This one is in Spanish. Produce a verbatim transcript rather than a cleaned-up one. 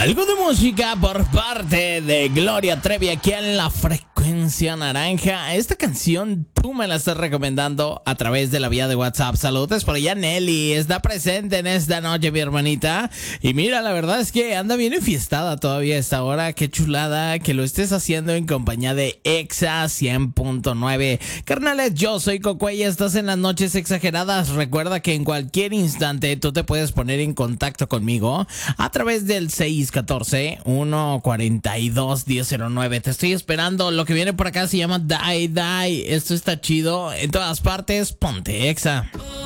Algo de música por parte de Gloria Trevi aquí en la frecuencia naranja. Esta canción tú me la estás recomendando a través de la vía de WhatsApp. Saludos por allá, Nelly. Está presente en esta noche, mi hermanita. Y mira, la verdad es que anda bien enfiestada todavía a esta hora. Qué chulada que lo estés haciendo en compañía de Exa cien punto nueve. Carnales, yo soy Cocuey y estás en las noches exageradas. Recuerda que en cualquier instante tú te puedes poner en contacto conmigo a través del seis uno cuatro, uno cuatro dos, uno cero cero nueve. Te estoy esperando. Lo que viene por acá se llama Die Die. Esto está chido. En todas partes, ponte Exa.